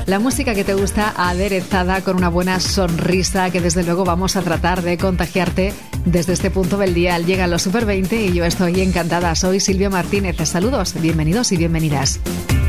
La música que te gusta aderezada con una buena sonrisa que desde luego vamos a tratar de contagiarte desde este punto del dial. Llegan los Super 20 y yo estoy encantada. Soy Silvia Martínez. Saludos, bienvenidos y bienvenidas.